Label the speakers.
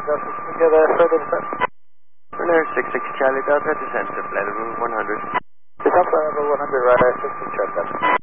Speaker 1: Delta, get a further descent.
Speaker 2: Runner 66 Charlie Delta, descent to flight level 100.
Speaker 1: Descent level 100, radar 60, check that.